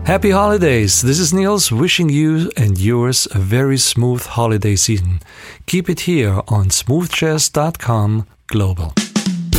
Happy holidays! This is Niels wishing you and yours a very smooth holiday season. Keep it here on smoothjazz.com global.